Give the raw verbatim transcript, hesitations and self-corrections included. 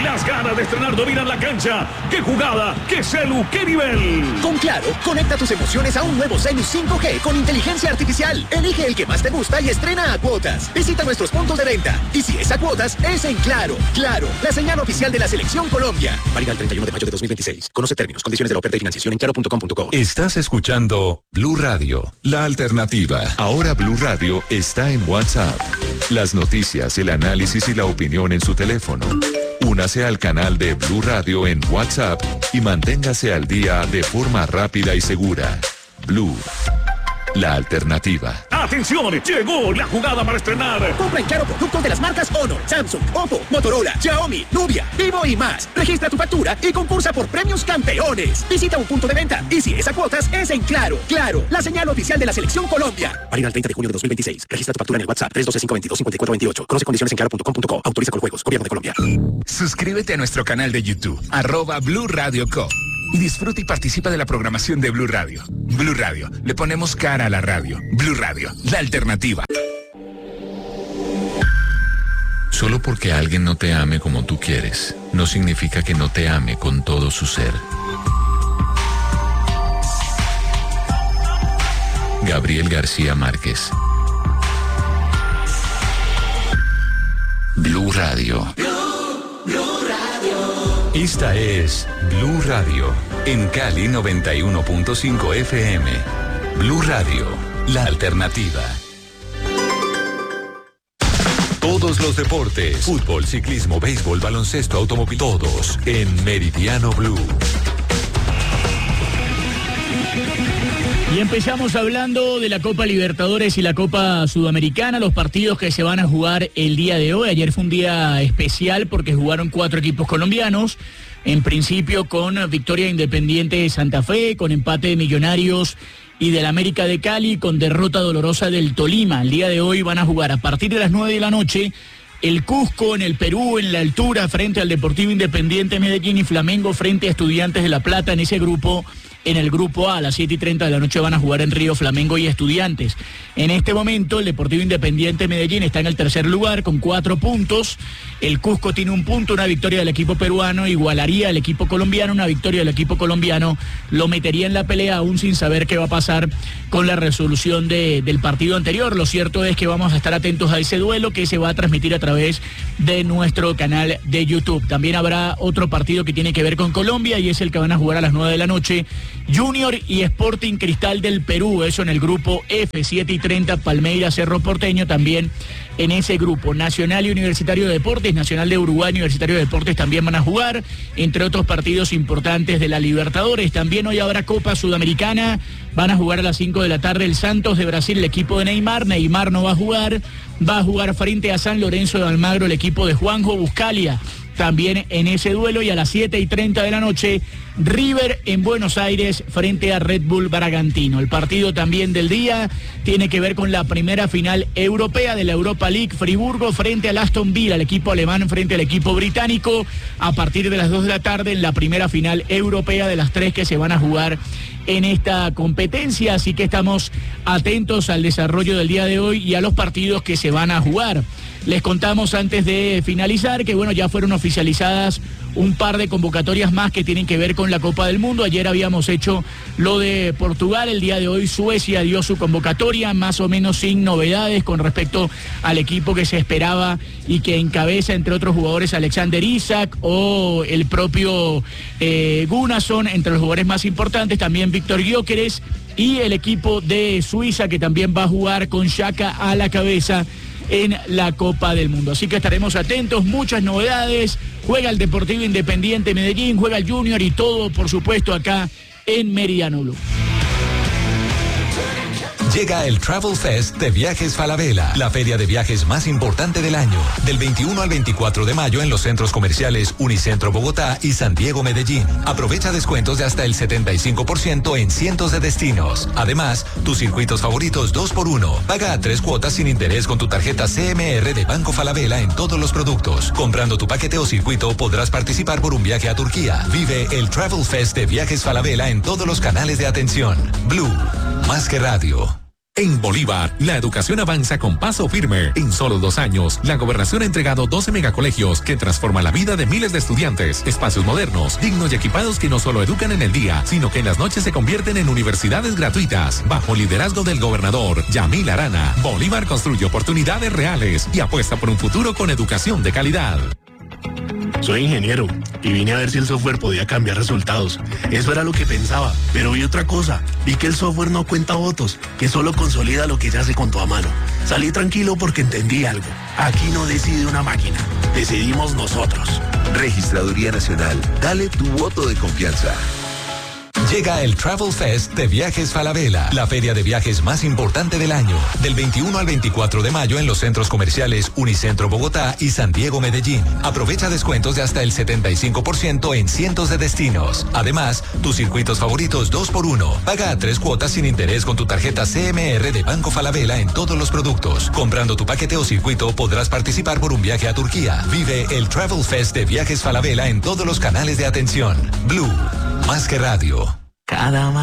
Las ganas de estrenar dominan la cancha. ¡Qué jugada! ¡Qué celu! ¡Qué nivel! Con Claro, conecta tus emociones a un nuevo celu cinco G con inteligencia artificial. Elige el que más te gusta y estrena a cuotas. Visita nuestros puntos de venta. Y si es a cuotas, es en Claro. Claro, la señal oficial de la Selección Colombia. Válida el treinta y uno de mayo de dos mil veintiséis. Conoce términos, condiciones de la oferta y financiación en claro punto com punto co. Estás escuchando Blue Radio, la alternativa. Ahora Blue Radio está en WhatsApp. Las noticias, el análisis y la opinión en su teléfono. Únase al canal de Blue Radio en WhatsApp y manténgase al día de forma rápida y segura. Blue, la alternativa. ¡Atención! Llegó la jugada para estrenar. Compra en Claro productos de las marcas Honor, Samsung, Oppo, Motorola, Xiaomi, Nubia, Vivo y más. Registra tu factura y concursa por premios campeones. Visita un punto de venta y si es a cuotas, es en Claro. Claro, la señal oficial de la Selección Colombia. Válida el treinta de junio de dos mil veintiséis. Registra tu factura en el WhatsApp tres uno dos, cinco dos dos, cinco cuatro dos ocho. Conoce condiciones en claro punto com punto co. Autoriza con juegos. Gobierno de Colombia. Suscríbete a nuestro canal de YouTube, arroba Blue Radio Co. Y disfruta y participa de la programación de Blue Radio. Blue Radio, le ponemos cara a la radio. Blue Radio, la alternativa. Solo porque alguien no te ame como tú quieres, no significa que no te ame con todo su ser. Gabriel García Márquez. Blue Radio. Esta es Blue Radio, en Cali noventa y uno punto cinco F M. Blue Radio, la alternativa. Todos los deportes, fútbol, ciclismo, béisbol, baloncesto, automóvil, todos en Meridiano Blue. Y empezamos hablando de la Copa Libertadores y la Copa Sudamericana, los partidos que se van a jugar el día de hoy. Ayer fue un día especial porque jugaron cuatro equipos colombianos, en principio con victoria Independiente de Santa Fe, con empate de Millonarios y del América de Cali, con derrota dolorosa del Tolima. El día de hoy van a jugar a partir de las nueve de la noche el Cusco en el Perú, en la altura, frente al Deportivo Independiente Medellín, y Flamengo frente a Estudiantes de La Plata en ese grupo. En el grupo A, a las siete y treinta de la noche van a jugar en Río Flamengo y Estudiantes. En este momento, el Deportivo Independiente Medellín está en el tercer lugar con cuatro puntos. El Cusco tiene un punto, una victoria del equipo peruano igualaría al equipo colombiano, una victoria del equipo colombiano lo metería en la pelea, aún sin saber qué va a pasar con la resolución de, del partido anterior. Lo cierto es que vamos a estar atentos a ese duelo que se va a transmitir a través de nuestro canal de YouTube. También habrá otro partido que tiene que ver con Colombia y es el que van a jugar a las nueve de la noche. Junior y Sporting Cristal del Perú, eso en el grupo F, siete y treinta, Palmeiras, Cerro Porteño también en ese grupo. Nacional y Universitario de Deportes, Nacional de Uruguay, Universitario de Deportes también van a jugar, entre otros partidos importantes de la Libertadores. También hoy habrá Copa Sudamericana, van a jugar a las cinco de la tarde el Santos de Brasil, el equipo de Neymar. Neymar no va a jugar, va a jugar frente a San Lorenzo de Almagro, el equipo de Juanjo Buscalia. También en ese duelo, y a las siete y treinta de la noche, River en Buenos Aires frente a Red Bull Bragantino. El partido también del día tiene que ver con la primera final europea de la Europa League, Friburgo frente al Aston Villa, el equipo alemán frente al equipo británico, a partir de las dos de la tarde en la primera final europea de las tres que se van a jugar en esta competencia, así que estamos atentos al desarrollo del día de hoy y a los partidos que se van a jugar. Les contamos antes de finalizar que bueno, ya fueron oficializadas un par de convocatorias más que tienen que ver con la Copa del Mundo. Ayer habíamos hecho lo de Portugal, el día de hoy Suecia dio su convocatoria, más o menos sin novedades con respecto al equipo que se esperaba y que encabeza, entre otros jugadores, Alexander Isak o el propio eh, Gunnarsson, entre los jugadores más importantes, también Víctor Gyökeres y el equipo de Suiza que también va a jugar con Xhaka a la cabeza en la Copa del Mundo. Así que estaremos atentos, muchas novedades. Juega el Deportivo Independiente Medellín, juega el Junior y todo, por supuesto, acá en Meridiano Blue. Llega el Travel Fest de Viajes Falabella, la feria de viajes más importante del año, del veintiuno al veinticuatro de mayo en los centros comerciales Unicentro Bogotá y San Diego Medellín. Aprovecha descuentos de hasta el setenta y cinco por ciento en cientos de destinos. Además, tus circuitos favoritos dos por uno. Paga a tres cuotas sin interés con tu tarjeta C M R de Banco Falabella en todos los productos. Comprando tu paquete o circuito podrás participar por un viaje a Turquía. Vive el Travel Fest de Viajes Falabella en todos los canales de atención. Blue, más que radio. En Bolívar, la educación avanza con paso firme. En solo dos años, la gobernación ha entregado doce megacolegios que transforman la vida de miles de estudiantes. Espacios modernos, dignos y equipados que no solo educan en el día, sino que en las noches se convierten en universidades gratuitas. Bajo liderazgo del gobernador Yamil Arana, Bolívar construye oportunidades reales y apuesta por un futuro con educación de calidad. Soy ingeniero y vine a ver si el software podía cambiar resultados. Eso era lo que pensaba, pero vi otra cosa. Vi que el software no cuenta votos, que solo consolida lo que ya se contó a mano. Salí tranquilo porque entendí algo. Aquí no decide una máquina, decidimos nosotros. Registraduría Nacional, dale tu voto de confianza. Llega el Travel Fest de Viajes Falabella, la feria de viajes más importante del año. Del veintiuno al veinticuatro de mayo en los centros comerciales Unicentro Bogotá y San Diego Medellín. Aprovecha descuentos de hasta el setenta y cinco por ciento en cientos de destinos. Además, tus circuitos favoritos dos por uno. Paga a tres cuotas sin interés con tu tarjeta C M R de Banco Falabella en todos los productos. Comprando tu paquete o circuito podrás participar por un viaje a Turquía. Vive el Travel Fest de Viajes Falabella en todos los canales de atención. Blue, más que radio. Cada